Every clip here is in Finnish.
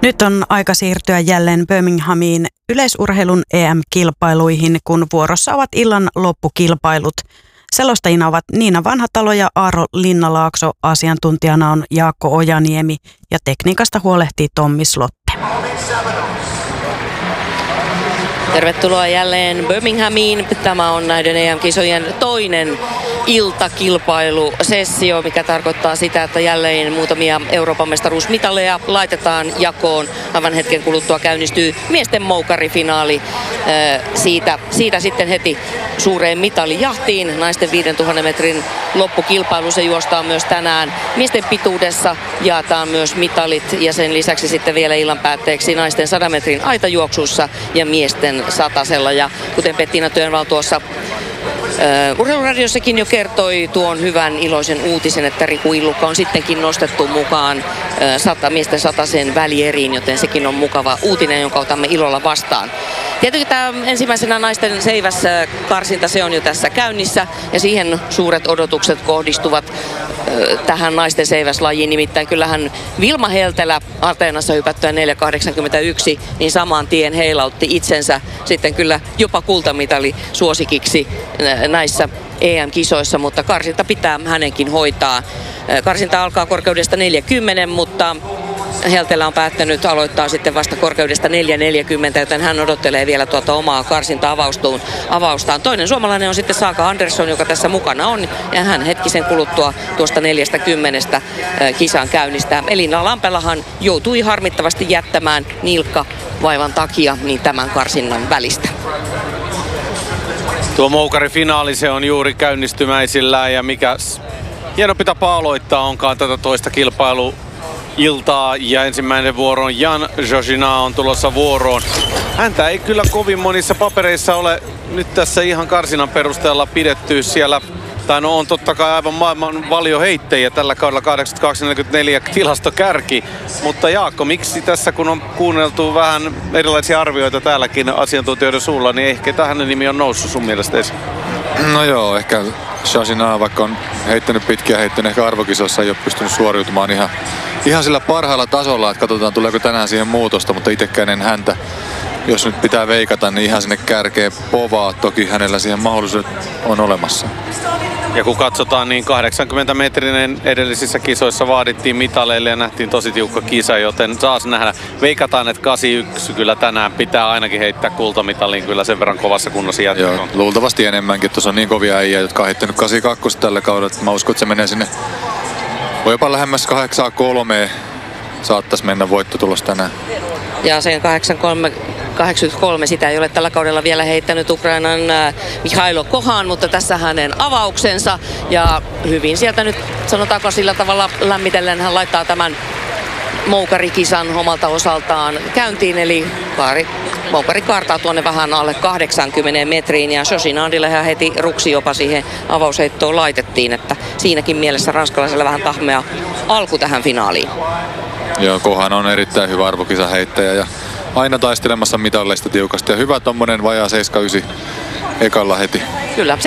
Nyt on aika siirtyä jälleen Birminghamiin yleisurheilun EM-kilpailuihin, kun vuorossa ovat illan loppukilpailut. Selostajina ovat Niina Vanhatalo ja Aaro Linnalaakso, asiantuntijana on Jaakko Ojaniemi ja tekniikasta huolehtii Tommi Slotte. Tervetuloa jälleen Birminghamiin. Tämä on näiden EM-kisojen toinen iltakilpailusessio, mikä tarkoittaa sitä, että jälleen muutamia Euroopan mestaruusmitaleja laitetaan jakoon. Aivan hetken kuluttua käynnistyy miesten moukarifinaali. Siitä sitten heti suureen mitalijahtiin. Naisten 5000 metrin loppukilpailu, se juostaan myös tänään. Miesten pituudessa jaetaan myös mitalit ja sen lisäksi sitten vielä illan päätteeksi naisten 100 metrin aitajuoksussa ja miesten satasella. Ja kuten Pettina Työnval tuossa Urheiluradiossakin jo kertoi tuon hyvän iloisen uutisen, että Riku Illukka on sittenkin nostettu mukaan miesten satasen välieriin, joten sekin on mukava uutinen, jonka otamme ilolla vastaan. Tietenkin tämä ensimmäisenä naisten seiväskarsinta, se on jo tässä käynnissä ja siihen suuret odotukset kohdistuvat tähän naisten seiväslajiin. Nimittäin kyllähän Vilma Heltelä Ateenassa hypättyä 4.81 niin saman tien heilautti itsensä sitten kyllä jopa kultamitali suosikiksi näissä EM-kisoissa, mutta karsinta pitää hänenkin hoitaa. Karsinta alkaa korkeudesta 40, mutta Heltelä on päättänyt aloittaa sitten vasta korkeudesta 4.40, joten hän odottelee vielä tuota omaa karsinta-avaustaan. Toinen suomalainen on sitten Saaka Andersson, joka tässä mukana on, ja hän hetkisen kuluttua tuosta 4.10 kisan käynnistää. Elina Lampelahan joutui harmittavasti jättämään nilkkavaivan takia niin tämän karsinnan välistä. Tuo moukarifinaali, se on juuri käynnistymäisillään ja mikä hienompi tapa aloittaa onkaan tätä toista kilpailuiltaa ja ensimmäinen vuoro on Jan Jojina on tulossa vuoroon. Häntä ei kyllä kovin monissa papereissa ole nyt tässä ihan karsinan perusteella pidetty siellä. Tai no on totta kai aivan maailman valioheittäjiä tällä kaudella 82-44 tilastokärki. Mutta Jaakko, miksi tässä kun on kuunneltu vähän erilaisia arvioita täälläkin asiantuntijoiden suulla, niin ehkä tähän nimi on noussut sun mielestä esiin? No joo, ehkä Jojina, vaikka on heittänyt pitkiä heittänyt, ehkä arvokisossa ei ole pystynyt suoriutumaan ihan sillä parhaalla tasolla, että katsotaan tuleeko tänään siihen muutosta, mutta itsekään en häntä. Jos nyt pitää veikata, niin ihan sinne kärkeen povaa. Toki hänellä siihen mahdollisuudet on olemassa. Ja kun katsotaan, niin 80-metrinen edellisissä kisoissa vaadittiin mitaleille ja nähtiin tosi tiukka kisa, joten saas nähdä. Veikataan, että 81 kyllä tänään pitää ainakin heittää kultamitalliin kyllä sen verran kovassa kunnossa jatkoon. Joo, luultavasti enemmänkin. Tuossa on niin kovia äijä, jotka on heittänyt 82 tällä kaudella. Mä uskon, että se menee sinne. Voi jopa lähemmäs 8-3 saattaisi mennä voittotulos tänään. Ja sen 83 sitä ei ole tällä kaudella vielä heittänyt Ukrainan Mihailo Kohan, mutta tässä hänen avauksensa. Ja hyvin sieltä nyt sanotaanko sillä tavalla lämmitellen hän laittaa tämän moukarikisan omalta osaltaan käyntiin. Eli moukari kaartaa tuonne vähän alle 80 metriin ja Jojinadille hän heti ruksi jopa siihen avausheittoon laitettiin. Että siinäkin mielessä ranskalaisella vähän tahmea alku tähän finaaliin. Joo, Kohan on erittäin hyvä arvokisaheittäjä ja aina taistelemassa mitalleista tiukasti. Ja hyvä tommonen vajaa 79 ekalla heti. Kyllä,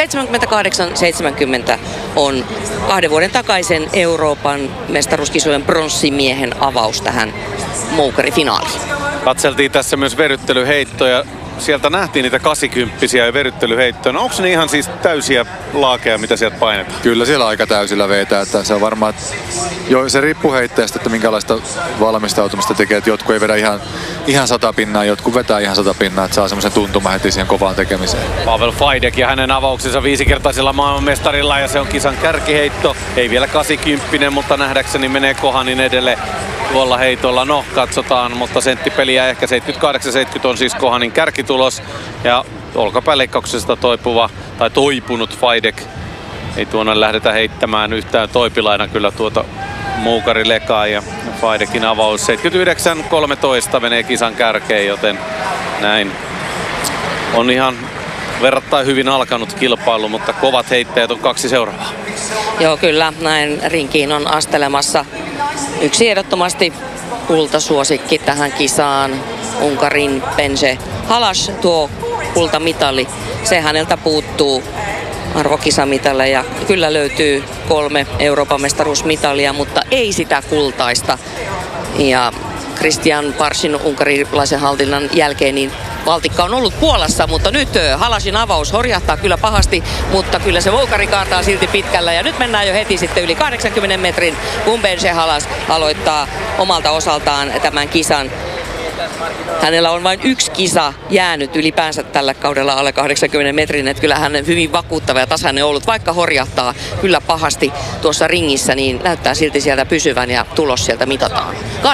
78-70 on 2 vuoden takaisen Euroopan mestaruuskisojen pronssimiehen avaus tähän moukarifinaaliin. Katseltiin tässä myös veryttelyheittoja. Sieltä nähtiin niitä 80-vuotiaita ja veryttelyheittoja. No onko ne ihan siis täysiä laakeja, mitä sieltä painetaan? Kyllä siellä aika täysillä vetää. Että se on varmaan, että se riippuu heittäjästä, että minkälaista valmistautumista tekee. Että jotkut ei vedä ihan 100 pinnaa, jotkut vetää ihan 100 pinnaa, että saa semmoisen tuntuman heti siihen kovaan tekemiseen. Pavel Fajdek ja hänen avauksensa 5-kertaisella maailmanmestarilla ja se on kisan kärkiheitto. Ei vielä 80, mutta nähdäkseni menee Kohanin edelle tuolla heitolla. No, katsotaan, mutta senttipeliä ehkä 78-70 on siis Kohanin kärkitulos. Ja olkapääleikkauksesta toipunut Fajdek. Ei tuonne lähdetä heittämään yhtään toipilaina kyllä tuota moukarilekaa. Ja Fajdekin avaus 79-13 menee kisan kärkeen, joten näin on ihan verrattain hyvin alkanut kilpailu, mutta kovat heittäjät on 2 seuraavaa. Joo, kyllä. Näin rinkiin on astelemassa yksi ehdottomasti kultasuosikki tähän kisaan. Unkarin Pence Halas, tuo kultamitali. Se häneltä puuttuu arvokisamitalle ja kyllä löytyy 3 Euroopan mestaruusmitalia, mutta ei sitä kultaista. Ja Christian Parsin unkarilaisen hallinnan jälkeen, niin valtikka on ollut Puolassa, mutta nyt Halasin avaus horjahtaa kyllä pahasti, mutta kyllä se Voukari kaataa silti pitkällä. Ja nyt mennään jo heti sitten yli 80 metrin, kun Bence Halas aloittaa omalta osaltaan tämän kisan. Hänellä on vain yksi kisa jäänyt ylipäänsä tällä kaudella alle 80 metrin, että kyllä hän on hyvin vakuuttava ja tasainen ollut, vaikka horjahtaa kyllä pahasti tuossa ringissä, niin näyttää silti sieltä pysyvän ja tulos sieltä mitataan.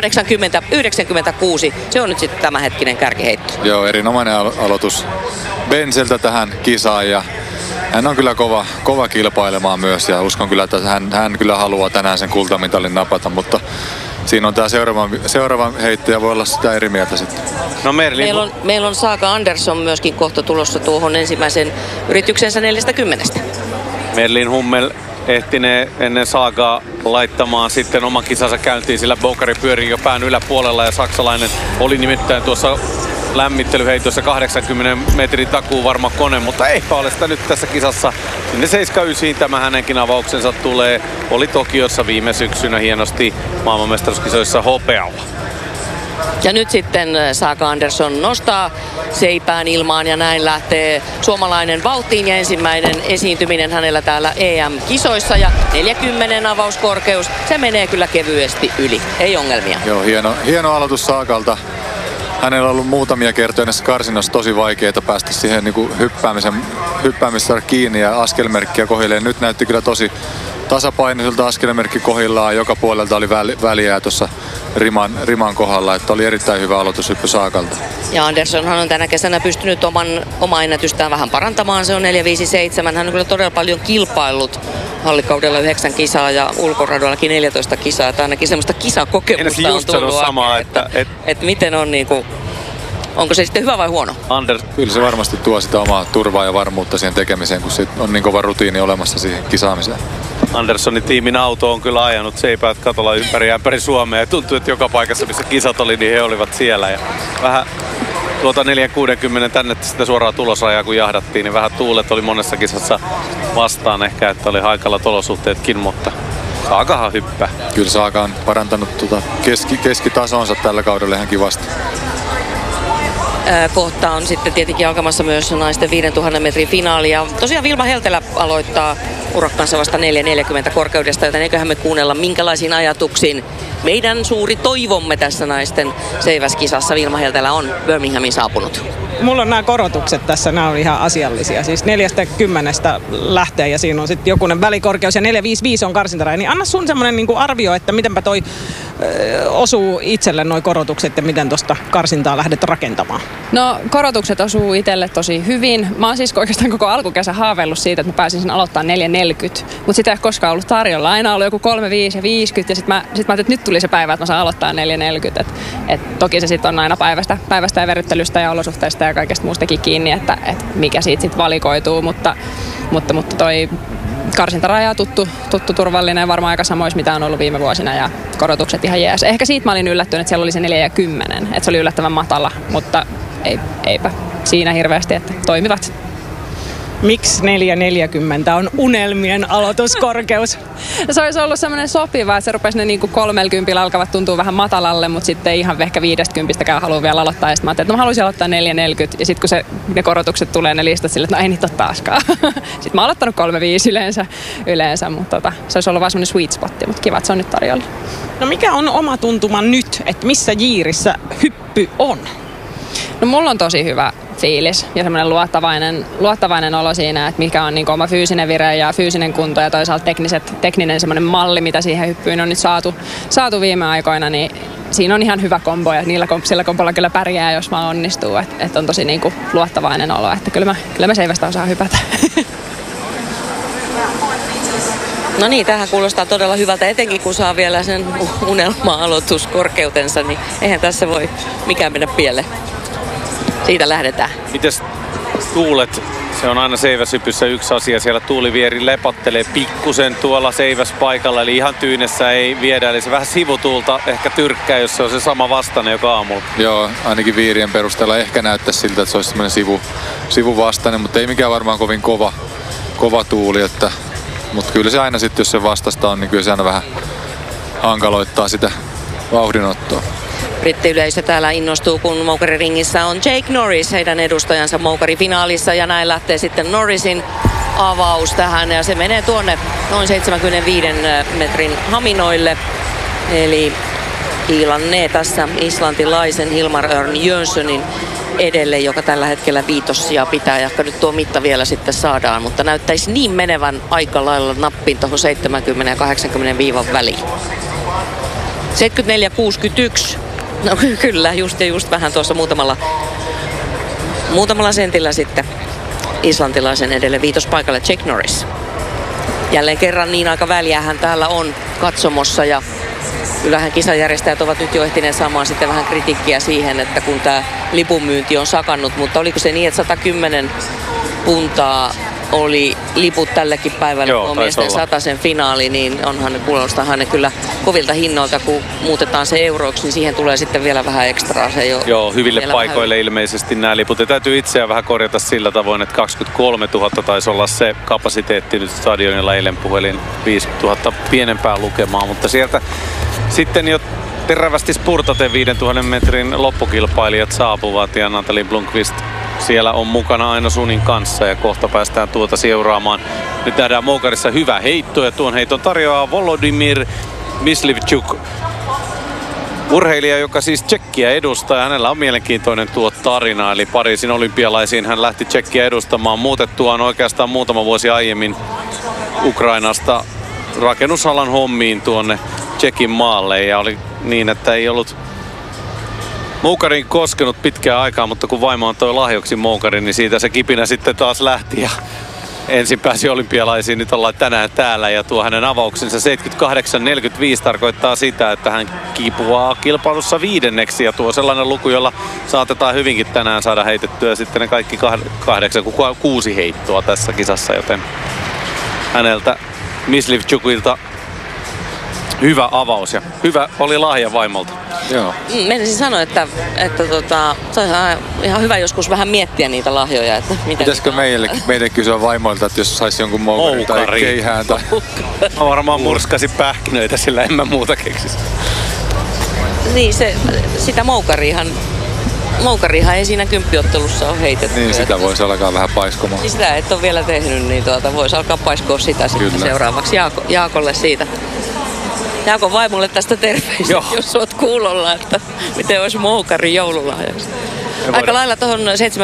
80-96, se on nyt sitten tämänhetkinen kärkiheitto. Joo, erinomainen aloitus Benceltä tähän kisaan ja hän on kyllä kova kilpailemaan myös ja uskon kyllä, että hän kyllä haluaa tänään sen kultamitalin napata, mutta siinä on tämä seuraava heitto ja voi olla sitä eri mieltä sitten. No meillä on Saga Andersson myöskin kohta tulossa tuohon ensimmäisen yrityksensä 40. Merlin Hummel ehtinee ennen Sagaa laittamaan sitten oman kisansa käyntiin, sillä Voukari pyörii jo pään yläpuolella ja saksalainen oli nimittäin tuossa lämmittelyheitossa 80 metrin takuu varma kone, mutta eipä ole sitä nyt tässä kisassa. Sinne 79 tämä hänenkin avauksensa tulee. Oli Tokiossa viime syksynä hienosti maailmanmestaruuskisoissa hopealla. Ja nyt sitten Saga Andersson nostaa seipään ilmaan ja näin lähtee suomalainen vauhtiin ja ensimmäinen esiintyminen hänellä täällä EM-kisoissa ja 40 avauskorkeus. Se menee kyllä kevyesti yli, ei ongelmia. Joo, hieno aloitus Saagalta. Hänellä on ollut muutamia kertoja näissä karsinnoissa tosi vaikeaa päästä siihen niin kuin hyppäämistä kiinni ja askelmerkkiä kohilleen. Nyt näytti kyllä tosi tasapainoiselta, askelmerkki kohillaan. Joka puolelta oli väliä tuossa riman kohdalla, että oli erittäin hyvä aloitushyppy Saagalta. Ja Anderssonhan on tänä kesänä pystynyt omaa ennätystään vähän parantamaan. Se on 4.57. Hän on kyllä todella paljon kilpaillut hallikaudella 9 kisaa ja ulkoradoillakin 14 kisaa. Että ainakin semmoista kisakokemusta on tullut. Samaa, että miten on niinku, onko se sitten hyvä vai huono? Kyllä se varmasti tuo sitä omaa turvaa ja varmuutta siihen tekemiseen, kun on niin kova rutiini olemassa siihen kisaamiseen. Anderssonin tiimin auto on kyllä ajanut seipäät katolla ympäri Suomea ja tuntuu, että joka paikassa missä kisat oli, niin he olivat siellä. Ja vähän tuota 4.60 tänne sitä suoraan tulosrajaa kun jahdattiin, niin vähän tuulet oli monessa kisassa vastaan ehkä, että oli haikalat olosuhteetkin, mutta Saagahan hyppää. Kyllä Saaga on parantanut keskitasonsa tällä kaudella ihan kivasti. Kohta on sitten tietenkin alkamassa myös naisten 5000 metrin finaali. Ja tosiaan Vilma Heltelä aloittaa urakkansa vasta 4.40 korkeudesta, joten eiköhän me kuunnella minkälaisiin ajatuksiin meidän suuri toivomme tässä naisten seiväskisassa Vilma Heltelä on Birminghamin saapunut. Mulla on nämä korotukset tässä, nämä on ihan asiallisia. Siis 4.10 lähtee ja siinä on sitten jokunen välikorkeus ja 4.55 on karsintaraja. Niin anna sun semmoinen niinku arvio, että mitenpä toi osuu itselle noi korotukset ja miten tuosta karsintaa lähdet rakentamaan? No korotukset osuu itselle tosi hyvin. Mä oon siis oikeastaan koko alkukesä haaveillut siitä, että mä pääsisin aloittaa 4.40. Mutta sitä ei ole koskaan ollut tarjolla. Aina ollut joku 3.5 ja 50 ja sit mä ajattelin, että nyt tuli se päivä, että mä saan aloittaa 4.40. Et toki se sitten on aina päivästä ja verryttelystä ja olosuhteista ja kaikesta muustakin kiinni, että mikä siitä sitten valikoituu, mutta toi karsintaraja tuttu turvallinen, varmaan aika samoissa mitä on ollut viime vuosina ja korotukset ihan jees. Ehkä siitä mä olin yllättynyt, että siellä oli se 4.10, että se oli yllättävän matala, mutta eipä siinä hirveästi, että toimivat. Miksi 4.40 on unelmien aloituskorkeus? Se olisi ollut semmoinen sopiva, että se rupesi ne niinku 30 alkavat tuntua vähän matalalle, mutta sitten ei ihan ehkä 50 halua vielä aloittaa. Ja sitten mä ajattelin, että mä haluaisin aloittaa 4.40 ja sitten kun ne korotukset tulee, ne listat sille, että no ei niitä ole taaskaan. Sitten mä oon aloittanut 3.5 yleensä, mutta se olisi ollut vaan semmoinen sweet spotti, mutta kiva, että se on nyt tarjolla. No mikä on oma tuntuma nyt, että missä jiirissä hyppy on? No mulla on tosi hyvä fiilis ja semmoinen luottavainen olo siinä, että mikä on niin oma fyysinen vire ja fyysinen kunto ja toisaalta tekninen semmoinen malli, mitä siihen hyppyyn on nyt saatu viime aikoina, niin siinä on ihan hyvä kombo ja sillä kombolla kyllä pärjää, jos vaan onnistuu, että on tosi niin kuin luottavainen olo, että kyllä mä seivästä osaan hypätä. No niin, tähän kuulostaa todella hyvältä, etenkin kun saa vielä sen unelma-aloituskorkeutensa, niin eihän tässä voi mikään mennä pieleen. Siitä lähdetään. Mites tuulet? Se on aina seiväshypyssä yksi asia. Siellä tuulivieri lepattelee pikkusen tuolla seiväspaikalla, eli ihan tyynessä ei viedä. Eli se vähän sivutuulta ehkä tyrkkää, jos se on se sama vastainen joka aamulla. Joo, ainakin viirien perusteella ehkä näyttäisi siltä, että se olisi semmoinen sivuvastainen, mutta ei mikään varmaan kovin kova tuuli. Mutta kyllä se aina sitten, jos se vastasta on, niin kyllä se aina vähän hankaloittaa sitä vauhdinottoa. Brittiyleisö täällä innostuu, kun moukariringissä on Jake Norris, heidän edustajansa moukarifinaalissa, ja näin lähtee sitten Norrisin avaus tähän, ja se menee tuonne noin 75 metrin haminoille. Eli kiilannee tässä islantilaisen Hilmar Örn Jönssonin edelle, joka tällä hetkellä viitossia pitää, ja nyt tuo mitta vielä sitten saadaan, mutta näyttäisi niin menevän aika lailla nappiin tuohon 70 ja 80 viivan väliin. 74-61. No kyllä, just vähän tuossa muutamalla sentillä sitten islantilaisen edelle viitospaikalle Jake Norris. Jälleen kerran niin aika väliä hän täällä on katsomossa, ja kyllähän kisajärjestäjät ovat nyt jo ehtineet saamaan sitten vähän kritiikkiä siihen, että kun tämä lipunmyynti on sakannut, mutta oliko se niin, että 110 puntaa oli liput tällekin päivälle, kun on miesten 100 finaali, niin kuulostahan ne kyllä kovilta hinnoilta, kun muutetaan se euroiksi, niin siihen tulee sitten vielä vähän ekstraa. Joo, hyville paikoille ilmeisesti nämä liput. Ja täytyy itseään vähän korjata sillä tavoin, että 23 000 taisi olla se kapasiteetti nyt stadionilla. Eilen puhelin 5 000 pienempää lukemaa, mutta sieltä sitten jo terävästi spurtaten 5000 metrin loppukilpailijat saapuvat, ja Natalie Blomqvist siellä on mukana Aino Sunin kanssa, ja kohta päästään tuota seuraamaan. Nyt nähdään moukarissa hyvä heitto, ja tuon heiton tarjoaa Volodymyr Myslivchuk, urheilija, joka siis Tšekkiä edustaa, ja hänellä on mielenkiintoinen tuo tarina. Eli Pariisin olympialaisiin hän lähti Tšekkiä edustamaan muutettuaan oikeastaan muutama vuosi aiemmin Ukrainasta rakennusalan hommiin tuonne Tšekin maalle, ja oli niin, että ei ollut moukariin koskenut pitkään aikaa, mutta kun vaimo antoi lahjoksi moukarin, niin siitä se kipinä sitten taas lähti, ja ensin pääsi olympialaisiin, nyt ollaan tänään täällä, ja tuo hänen avauksensa 78.45 tarkoittaa sitä, että hän kiipuaa kilpailussa 5. ja tuo sellainen luku, jolla saatetaan hyvinkin tänään saada heitettyä sitten ne kaikki 6 heittoa tässä kisassa, joten häneltä Myslivchukilta hyvä avaus, ja hyvä oli lahja vaimolta. Joo. Menisin sanoa, että se on ihan hyvä joskus vähän miettiä niitä lahjoja. Että pitäisikö meidän kysyä vaimoilta, että jos saisi jonkun moukarin tai keihään? Tai... Mä varmaan murskasin pähkinöitä, sillä en mä muuta keksisi. Niin, sitä moukarihan ei siinä kymppiottelussa ole heitetty. Niin, sitä voisi alkaa vähän paiskomaan. Niin sitä et ole vielä tehnyt, niin voisi alkaa paiskoa sitä sitten seuraavaksi Jaakolle siitä. Jaakon vaimolle tästä terveistä, jos oot kuulolla, että miten olisi moukari joululahjaksi. Aika lailla tuohon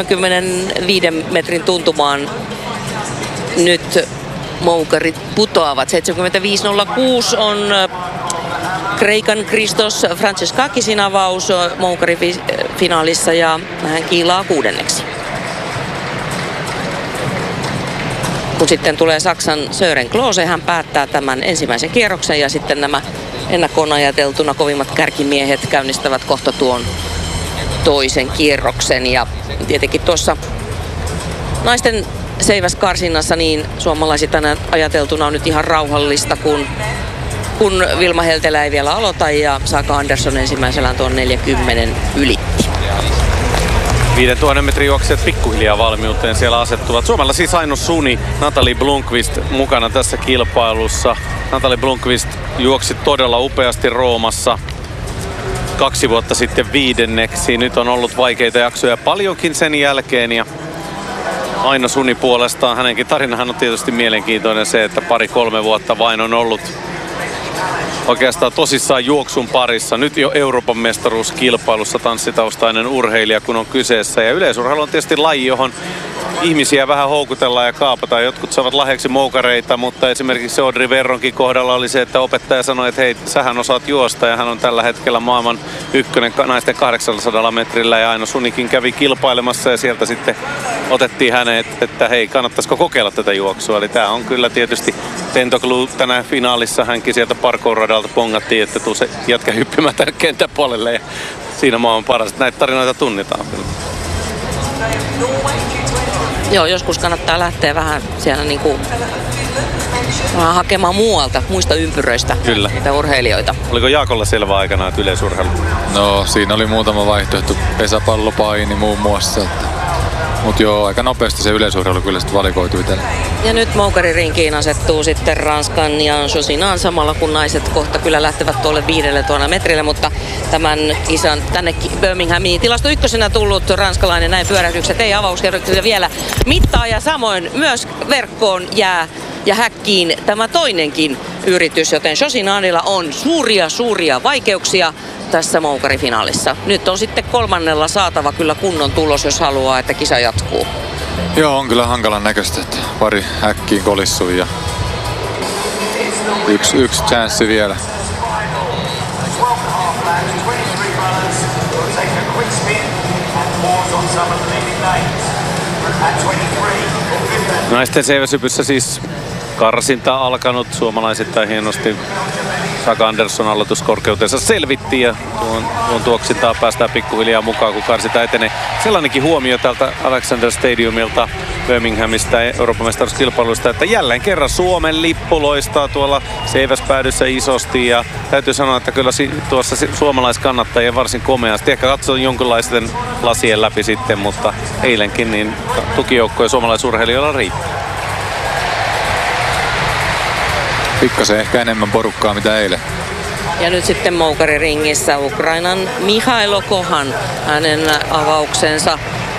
75 metrin tuntumaan nyt moukarit putoavat. 75.06 on Kreikan Christos Francescakisin avaus moukarifinaalissa, ja hän kiilaa 6. Kun sitten tulee Saksan Sören Klose, hän päättää tämän ensimmäisen kierroksen, ja sitten nämä ennakkoon ajateltuna kovimmat kärkimiehet käynnistävät kohta tuon toisen kierroksen. Ja tietenkin tuossa naisten seiväskarsinnassa niin suomalaisittain ajateltuna on nyt ihan rauhallista, kun Vilma Heltelä ei vielä aloita, ja Saga Andersson ensimmäisellään tuon 40 ylitti. 5000 metrin juoksijat pikkuhiljaa valmiuteen siellä asettuvat. Suomella siis Aino Suni, Natalie Blomqvist mukana tässä kilpailussa. Natalie Blomqvist juoksi todella upeasti Roomassa 2 vuotta sitten 5. Nyt on ollut vaikeita jaksoja paljonkin sen jälkeen, ja Aino Suni puolestaan, hänenkin tarinahan on tietysti mielenkiintoinen se, että 2-3 vuotta vain on ollut oikeastaan tosissaan juoksun parissa. Nyt jo Euroopan mestaruuskilpailussa tanssitaustainen urheilija kun on kyseessä. Ja yleisurheilu on tietysti laji, johon ihmisiä vähän houkutellaan ja kaapataan. Jotkut saavat lahjaksi moukareita, mutta esimerkiksi Audrey Verronkin kohdalla oli se, että opettaja sanoi, että hei, sähän osaat juosta, ja hän on tällä hetkellä maailman ykkönen naisten 800 metrillä, ja Aino Sunikin kävi kilpailemassa, ja sieltä sitten otettiin hänet, että hei, kannattaisiko kokeilla tätä juoksua. Eli tämä on kyllä tietysti Tentoglu tänään finaalissa, hänkin sieltä parkour-radalta pongattiin, että tuu se jätkä hyppimään tänne kenttäpuolelle, ja siinä maailman paras. Näitä tarinoita tunnetaan. Joo, joskus kannattaa lähteä vähän siellä niinku hakemaan muista ympyröistä niitä urheilijoita. Oliko Jaakolla selvä aikana, että yleisurheilu? No, siinä oli muutama vaihtoehto. Pesäpallo, paini muun muassa. joo, aika nopeasti se yleisurheilu kyllä sitten valikoitui itselle. Ja nyt moukaririnkiin asettuu sitten Ranskan ja Josinan samalla kun naiset kohta kyllä lähtevät tuolle 5,000 metrille, mutta tämän kisan tänne Birminghamiin tilasto ykkösenä tullut ranskalainen näin pyörähdykset ei avauskerroksella vielä mittaa ja samoin myös verkkoon jää ja häkkiin tämä toinenkin yritys, joten Josinanilla on suuria vaikeuksia tässä moukarifinaalissa. Nyt on sitten kolmannella saatava kyllä kunnon tulos, jos haluaa, että kisa jatkuu. Joo, on kyllä hankalan näköistä, että pari häkkiin kolissui ja yksi chanssi vielä. Naisten seiväsypyssä siis karsinta alkanut. Suomalaisittain hienosti Saka Andersson aloituskorkeutensa selvitti ja tuon tuoksintaa päästään pikkuhiljaa mukaan, kun karsita etenee. Sellainenkin huomio täältä Alexander Stadiumilta Birminghamista Euroopan mestaruuskilpailusta, että jälleen kerran Suomen lippu loistaa tuolla seiväspäädyssä isosti ja täytyy sanoa, että kyllä tuossa suomalaiskannattajien varsin komeasti. Ehkä katsotaan jonkinlaisten lasien läpi sitten, mutta eilenkin niin tukijoukkoja suomalaisurheilijoilla riittää. Pikkasen ehkä enemmän porukkaa mitä eilen. Ja nyt sitten moukariringissä Ukrainan Mihailo Kohan, hänen avauksensa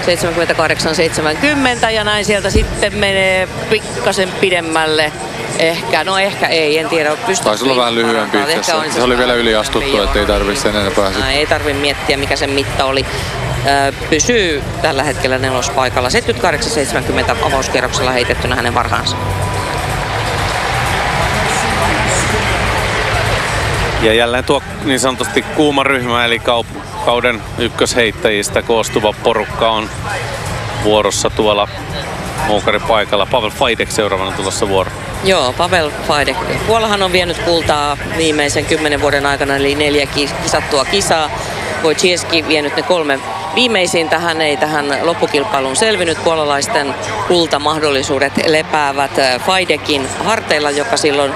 78-70 ja näin sieltä sitten menee pikkasen pidemmälle. Ehkä ei, en tiedä. Taisi olla vähän lyhyempi itse asiassa. Se oli vielä yliastuttu, ettei tarvitse sen enempää. Ei tarvitse miettiä mikä sen mitta oli. Pysyy tällä hetkellä nelospaikalla. 78-70 avauskierroksella heitettynä hänen varhaansa. Ja jälleen tuo niin sanotusti kuuma ryhmä, eli kauden ykkösheittäjistä koostuva porukka on vuorossa tuolla moukaripaikalla. Pavel Fajdek seuraavana tulossa vuoro. Joo, Pavel Fajdek. Puolahan on vienyt kultaa viimeisen 10 vuoden aikana, eli 4 kisattua kisaa. Wojciechowski vienyt ne 3 viimeisintä. Hän ei tähän loppukilpailuun selvinnyt. Puolalaisten kultamahdollisuudet lepäävät Fajdekin harteilla, joka silloin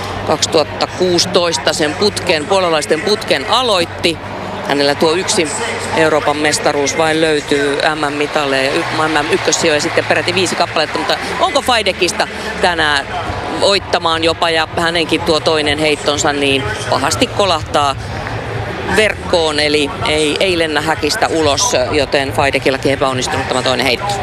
2016 sen puolalaisten putken aloitti. Hänellä tuo yksi Euroopan mestaruus vain löytyy MM-mitalle ja MM-ykkössijoja sitten peräti 5 kappaletta, mutta onko Fajdekista tänään voittamaan jopa ja hänenkin tuo toinen heittonsa niin pahasti kolahtaa verkkoon, eli ei lennä häkistä ulos, joten Fajdekillakin epäonnistunut tämä toinen heitto.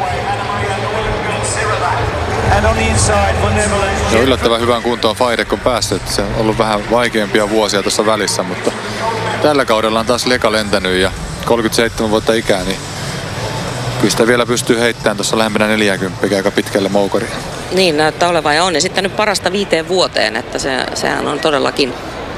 Ja yllättävän hyvään kuntoon Fajdek on päässyt. Se on ollut vähän vaikeampia vuosia tuossa välissä, mutta tällä kaudella on taas leka lentänyt ja 37 vuotta ikää, niin kyllä sitä vielä pystyy heittämään tuossa lähempänä 40 aika pitkälle moukariin. Niin näyttää olevan ja on esittänyt parasta 5 vuoteen, että sehän on todellakin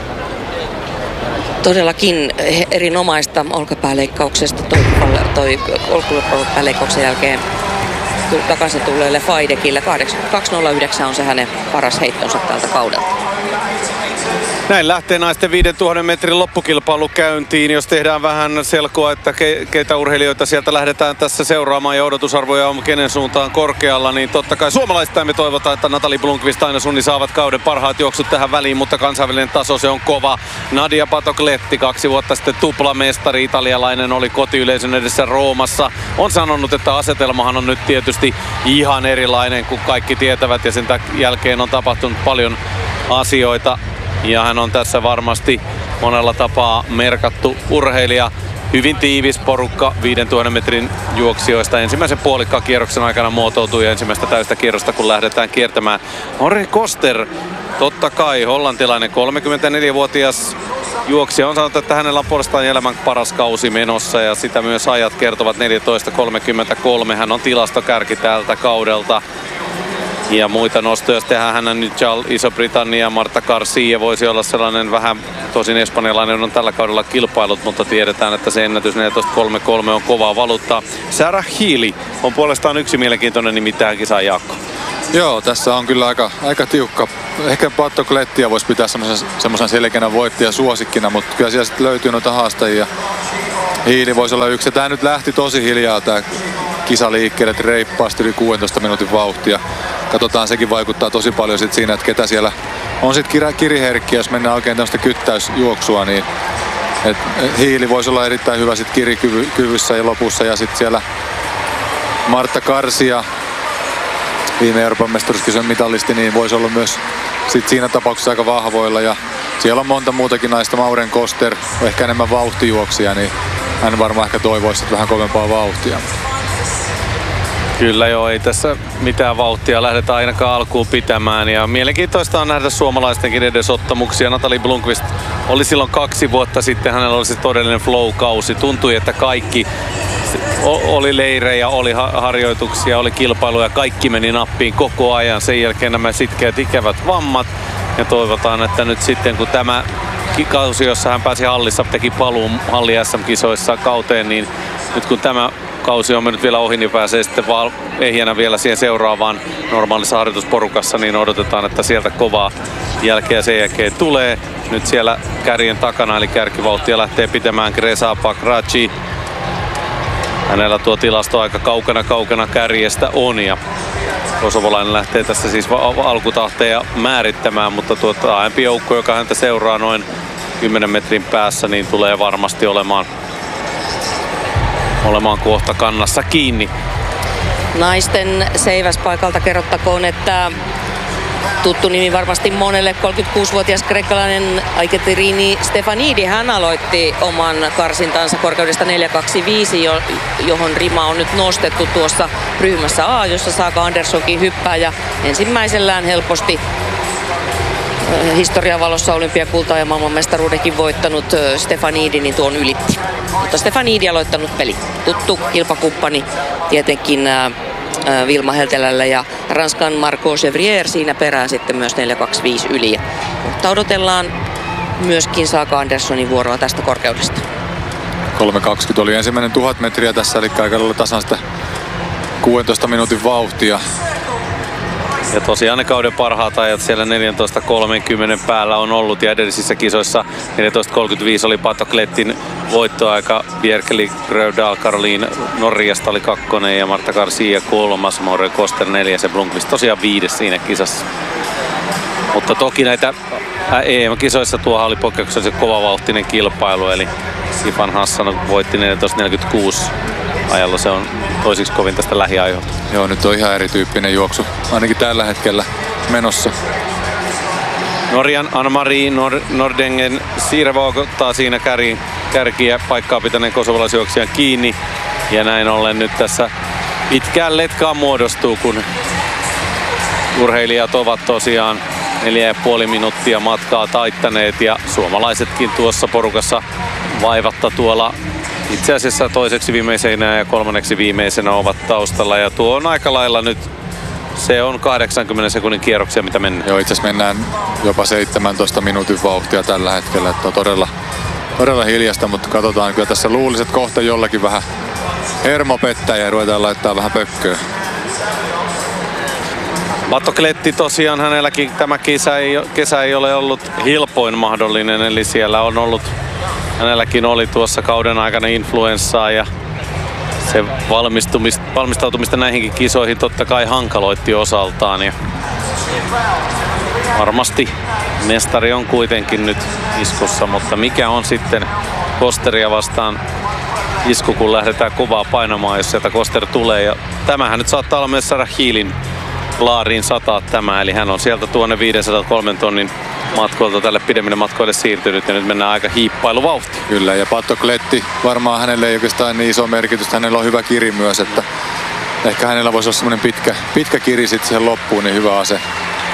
erinomaista olkapääleikkauksesta toi olkapääleikkauksen jälkeen takaisin tulleelle Fajdekille. 82.09 on se hänen paras heittonsa tältä kaudelta. Näin lähtee naisten 5000 metrin loppukilpailu käyntiin. Jos tehdään vähän selkoa, että keitä urheilijoita sieltä lähdetään tässä seuraamaan ja odotusarvoja on kenen suuntaan korkealla, niin totta kai suomalaistaan me toivotaan, että Natalie Blomqvist aina Sunni saavat kauden parhaat juoksut tähän väliin, mutta kansainvälinen taso se on kova. Nadia Patokletti 2 vuotta sitten tuplamestari, italialainen, oli kotiyleisön edessä Roomassa. On sanonut, että asetelmahan on nyt tietysti ihan erilainen kuin kaikki tietävät ja sen jälkeen on tapahtunut paljon asioita. Ja hän on tässä varmasti monella tapaa merkattu urheilija. Hyvin tiivis porukka 5000 metrin juoksijoista. Ensimmäisen puolikkaan kierroksen aikana muotoutui ja ensimmäistä täystä kierrosta kun lähdetään kiertämään. Henri Koster, totta kai hollantilainen 34-vuotias juoksija. On sanottu, että hänellä on puolestaan elämän paras kausi menossa ja sitä myös ajat kertovat 14.33. Hän on tilastokärki tältä kaudelta. Ja muita nostoja, jos tehdään hänen nyt Iso-Britannia, Marta Garcia voisi olla sellainen vähän, tosin espanjalainen on tällä kaudella kilpailut, mutta tiedetään, että se ennätys 14.33 on kovaa valuuttaa. Sarah Healy on puolestaan yksi mielenkiintoinen nimi tähän kisaan, Jaakko. Joo, tässä on kyllä aika tiukka. Ehkä Patoklettia voisi pitää semmoisen selkeänä voittaja suosikkina, mutta kyllä siellä sitten löytyy noita haastajia. Healy voisi olla yksi. Tämä nyt lähti tosi hiljaa tämä kisa liikkeelle, reippaasti yli 16 minuutin vauhtia. Katsotaan, sekin vaikuttaa tosi paljon sit siinä, että ketä siellä on sitten kiriherkkiä, jos mennään oikein tämmöistä kyttäysjuoksua, niin Healy voisi olla erittäin hyvä sit kirikyvyssä ja lopussa ja sitten siellä Marta Garcia, viime Euroopan mestaruuskisojen mitalisti, niin voisi olla myös sit siinä tapauksessa aika vahvoilla. Ja siellä on monta muutakin naista. Maureen Koster, ehkä enemmän vauhtijuoksia, niin hän varmaan ehkä toivoisi vähän kovempaa vauhtia. Kyllä joo, ei tässä mitään vauhtia lähdetä ainakaan alkuun pitämään. Ja mielenkiintoista on nähdä suomalaistenkin edesottamuksia. Natalie Blomqvist oli silloin 2 vuotta sitten, hänellä oli se todellinen flow-kausi. Tuntui, että kaikki oli leirejä, oli harjoituksia, oli kilpailuja, kaikki meni nappiin koko ajan. Sen jälkeen nämä sitkeät ikävät vammat. Ja toivotaan, että nyt sitten kun tämä kausi, jossa hän pääsi hallissa, teki paluun halli SM-kisoissa kauteen, niin nyt kun tämä kausi on mennyt vielä ohi, niin pääsee sitten vaan ehjänä vielä siihen seuraavaan normaalissa harjoitusporukassa, niin odotetaan, että sieltä kovaa jälkeä sen jälkeen tulee. Nyt siellä kärjen takana, eli kärkivauhtia lähtee pitämään Gresa Pakraci. Hänellä tuo tilasto aika kaukana kärjestä on, ja kosovolainen lähtee tässä siis alkutahteja määrittämään, mutta aiempi joukko, joka häntä seuraa noin 10 metrin päässä, niin tulee varmasti olemaan kohta kannassa kiinni. Naisten seiväspaikalta kerrottakoon, että tuttu nimi varmasti monelle, 36-vuotias kreikkalainen Aiketerini Stefanidi. Hän aloitti oman karsintansa korkeudesta 4.25, johon rima on nyt nostettu tuossa ryhmässä A, jossa Saga Anderssonkin hyppää, ja ensimmäisellään helposti historian valossa olympiakultaa ja maailmanmestaruudenkin voittanut Stefanidi, niin tuon ylitti. Mutta Stefanidi aloittanut peli. Tuttu kilpakumppani tietenkin Vilma Heltelällä ja Ranskan Marco Chevrier siinä perään sitten myös 4.25 yli. Mutta odotellaan myöskin Saga Anderssonin vuoroa tästä korkeudesta. 3.20 oli ensimmäinen 1000 metriä tässä, eli aika lailla tasan sitä 16 minuutin vauhtia. Ja tosiaan ne kauden parhaat ajat siellä 14.30 päällä on ollut, ja edellisissä kisoissa 14.35 oli Patoklettin voittoaika. Bjerkeli Grövdal Caroline Norjasta oli 2. ja Marta Garcia 3. Maureen Koster 4. ja Blomqvist tosiaan 5. siinä kisassa. Mutta toki näitä EM-kisoissa tuohan oli poikkeuksellisen kovavauhtinen kilpailu, eli Sifan Hassan voitti 14.46 ajalla. Se on toisiksi kovin tästä lähiajoilta. Joo, nyt on ihan erityyppinen juoksu, ainakin tällä hetkellä menossa. Norjan Anne-Marie Nordengen Siirvo ottaa siinä kärkiä paikkaa pitäneen kosovalaisjuoksijan kiinni. Ja näin ollen nyt tässä pitkään letkaa muodostuu, kun urheilijat ovat tosiaan 4,5 minuuttia matkaa taittaneet, ja suomalaisetkin tuossa porukassa vaivatta tuolla itse asiassa toiseksi viimeisenä ja 3. viimeisenä ovat taustalla, ja tuo on aika lailla nyt, se on 80 sekunnin kierroksia mitä mennään. Joo, itse asiassa mennään jopa 17 minuutin vauhtia tällä hetkellä, että on todella hiljasta, mutta katsotaan, kyllä tässä luuliset kohta jollakin vähän hermo pettää ja ruvetaan laittaa vähän pökköä. Patokletti tosiaan, hänelläkin tämä kesä ei ole ollut helpoin mahdollinen, eli siellä on ollut, hänelläkin oli tuossa kauden aikana influenssaa, ja se valmistautumista näihinkin kisoihin totta kai hankaloitti osaltaan, ja varmasti mestari on kuitenkin nyt iskussa, mutta mikä on sitten Kosteria vastaan isku, kun lähdetään kovaa painamaan, jos sieltä Koster tulee, ja tämähän nyt saattaa olla myös Sarah Hiilin laariin sataa tämä, eli hän on sieltä tuonne 503 tonnin matkoilta tälle pidemmille matkoille siirtynyt, ja nyt mennään aika hiippailuvauhti. Kyllä, ja Patokletti varmaan hänelle ei oikeastaan niin iso merkitys, hänellä on hyvä kiri myös, että ehkä hänellä voisi olla semmoinen pitkä kiri sitten siihen loppuun, niin hyvä ase.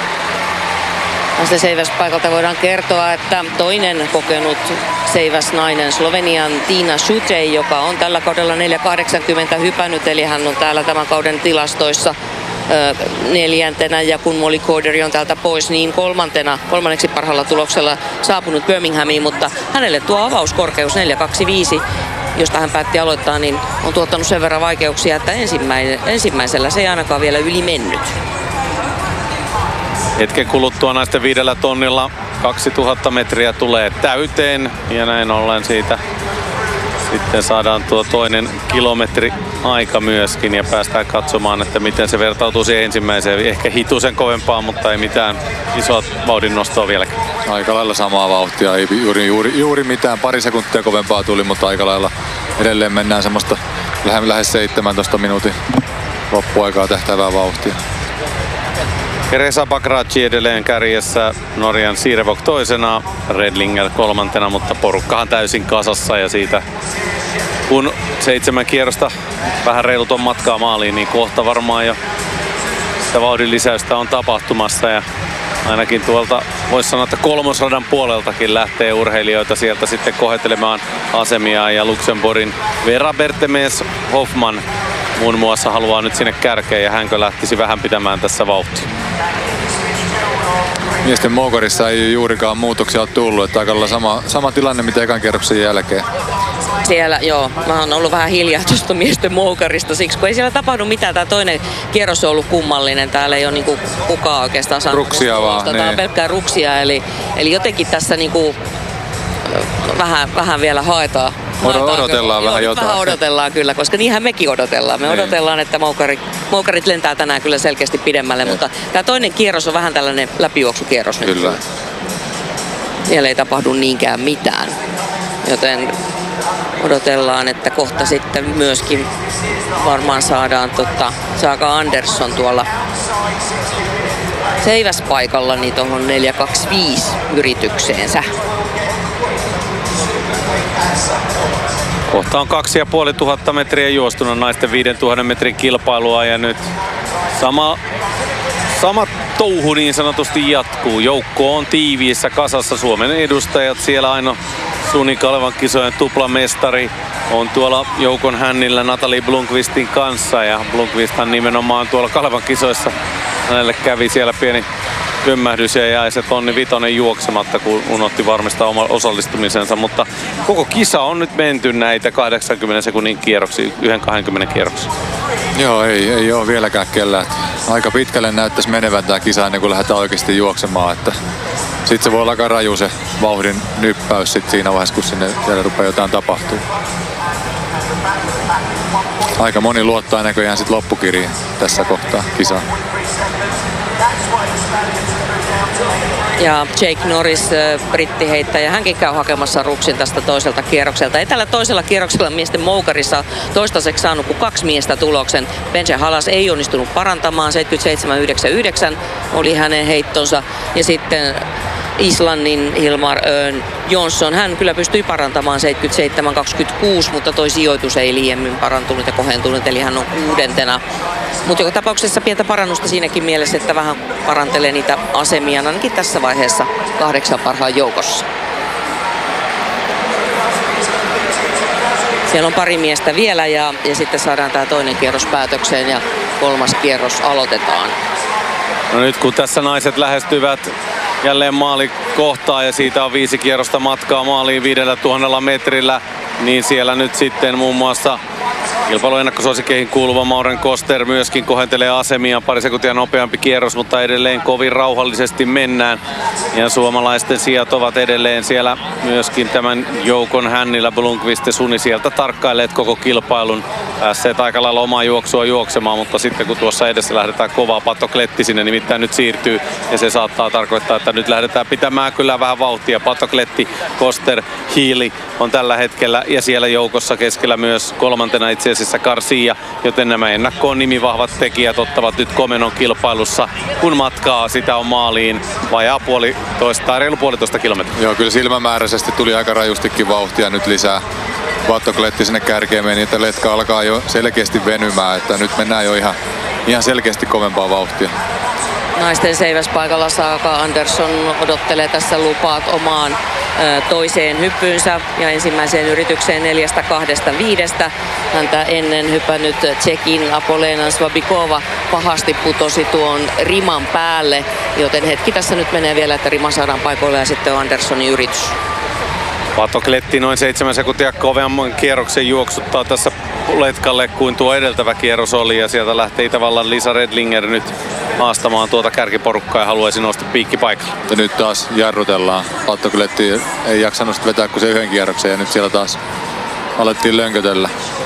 Tästä seiväspaikalta voidaan kertoa, että toinen kokenut seiväsnainen Slovenian Tina Šutej, joka on tällä kaudella 4.80 hypännyt, eli hän on täällä tämän kauden tilastoissa 4. ja kun Molly Corderi on täältä pois, niin kolmanneksi parhaalla tuloksella saapunut Birminghamiin, mutta hänelle tuo avauskorkeus 4.25, josta hän päätti aloittaa, niin on tuottanut sen verran vaikeuksia, että ensimmäisellä se ei ainakaan vielä yli mennyt. Hetken kuluttua naisten 5 tonnilla 2000 metriä tulee täyteen, ja näin ollen siitä sitten saadaan tuo toinen kilometri aika myöskin, ja päästään katsomaan, että miten se vertautuu siihen ensimmäiseen. Ehkä hitusen kovempaa, mutta ei mitään isoa vauhdin nostoa vieläkään. Aika lailla samaa vauhtia, ei juuri mitään, pari sekuntia kovempaa tuli, mutta aika lailla edelleen mennään semmoista lähes 17 minuutin loppuaikaa tähtävää vauhtia. Reza Bagraci edelleen kärjessä, Norjan Sirevok toisena, Redlinger kolmantena, mutta porukkahan täysin kasassa ja siitä kun 7 kierrosta vähän reilut on matkaa maaliin, niin kohta varmaan jo sitä vauhdin lisäystä on tapahtumassa ja ainakin tuolta voisi sanoa, että kolmosradan puoleltakin lähtee urheilijoita sieltä sitten kohettelemaan asemia ja Luxemburgin Vera Bertemes Hoffman muun muassa haluaa nyt sinne kärkeen ja hänkö lähtisi vähän pitämään tässä vauhtia. Miesten moukarissa ei juurikaan muutoksia ole tullut, että aika lailla sama tilanne mitä ekan kierroksen jälkeen. Siellä, joo, mä oon ollut vähän hiljaa tuosta miesten moukarista siksi, kun ei siellä tapahdu mitään. Tämä toinen kierros on ollut kummallinen. Täällä ei ole niinku kukaan oikeastaan saanut ruksia vaan. Tää on pelkkää ruksia, eli jotenkin tässä niinku vähän vielä haetaan. Odotellaan vähän jotain. Vähän odotellaan kyllä, koska niinhän mekin odotellaan. Me odotellaan, että moukarit lentää tänään kyllä selkeästi pidemmälle, mutta tämä toinen kierros on vähän tällainen läpijuoksukierros nyt. Kyllä. Siellä ei tapahdu niinkään mitään, joten odotellaan, että kohta sitten myöskin varmaan saadaan Saga Andersson tuolla seiväspaikalla niin tuohon 4.25 yritykseensä. Kohta on 2500 metriä juostuna naisten 5000 metrin kilpailua ja nyt sama touhu niin sanotusti jatkuu. Joukko on tiiviissä kasassa. Suomen edustajat siellä aina Suni Kalevan kisojen tuplamestari on tuolla joukon hännillä Natalie Blomqvistin kanssa ja Blomqvisthan nimenomaan tuolla Kalevan kisoissa hänelle kävi siellä pieni kömmähdys ja jäi se tonni vitonen juoksematta, kun unohti varmistaa oman osallistumisensa, mutta koko kisa on nyt menty näitä 80 sekunnin kierroksia, 1-20 kierroksia. Joo, ei ole vieläkään kellään. Aika pitkälle näyttäisi menevän tämä kisa ennen kuin lähdetään oikeasti juoksemaan, että sitten se voi olla aika raju se vauhdin nyppäys sit siinä vaiheessa, kun siellä rupeaa jotain tapahtuu. Aika moni luottaa näköjään sit loppukiriin tässä kohtaa kisaa. Ja Jake Norris, brittiheittäjä, hänkin käy hakemassa ruksin tästä toiselta kierrokselta. Ei tällä toisella kierroksella miesten moukarissa toistaiseksi saanut kuin 2 miestä tuloksen. Benja Halas ei onnistunut parantamaan, 77,99 oli hänen heittonsa. Ja sitten Islannin Hilmar Jonsson, hän kyllä pystyi parantamaan 77,26, mutta toi sijoitus ei liiemmin parantunut ja kohentunut, eli hän on 6. Mutta joka tapauksessa pientä parannusta siinäkin mielessä, että vähän parantelee niitä asemia, ainakin tässä vaiheessa 8 parhaan joukossa. Siellä on pari miestä vielä ja sitten saadaan tämä toinen kierros päätökseen ja 3. kierros aloitetaan. No nyt kun tässä naiset lähestyvät jälleen maalikohtaa ja siitä on 5 kierrosta matkaa maaliin 5000 metrillä, niin siellä nyt sitten muun muassa kilpailun ennakkosuosikkeihin kuuluva Maureen Koster myöskin kohentelee asemia, pari sekuntia nopeampi kierros, mutta edelleen kovin rauhallisesti mennään. Ja suomalaisten sijat ovat edelleen siellä myöskin tämän joukon hännillä. Blomqvist ja Suni sieltä tarkkailleet koko kilpailun. Päässeet aika lailla omaa juoksua juoksemaan, mutta sitten kun tuossa edessä lähdetään kovaa, Pato Kletti sinne nimittäin nyt siirtyy. Ja se saattaa tarkoittaa, että nyt lähdetään pitämään kyllä vähän vauhtia. Pato Kletti, Koster, Healy on tällä hetkellä ja siellä joukossa keskellä myös 3. itse asiassa Garcia, joten nämä ennakkoon nimivahvat tekijät ottavat nyt komenon kilpailussa, kun matkaa sitä on maaliin vajaa reilu 1,5 kilometriä. Joo, kyllä silmämääräisesti tuli aika rajustikin vauhtia nyt lisää. Pato Kletti sinne kärkeen meni, että letka alkaa jo selkeästi venymään, että nyt mennään jo ihan selkeästi kovempaa vauhtia. Naisten seiväspaikalla Saga Andersson odottelee tässä lupaat omaan toiseen hyppyynsä ja ensimmäiseen yritykseen 4.25. Häntä ennen hypännyt Tsekin Apolena Svabikova pahasti putosi tuon riman päälle, joten hetki tässä nyt menee vielä, että rima saadaan paikoille ja sitten on Anderssonin yritys. Pato Kletti noin 7 sekuntia kovemman kierroksen juoksuttaa tässä letkalle kuin tuo edeltävä kierros oli ja sieltä lähtee Itävallan Lisa Redlinger nyt haastamaan tuota kärkiporukkaa ja haluaisi nousta piikkipaikalle. Ja nyt taas jarrutellaan. Pato Kletti ei jaksanut vetää kuin se 1 kierroksen ja nyt siellä taas alettiin lönkötellä.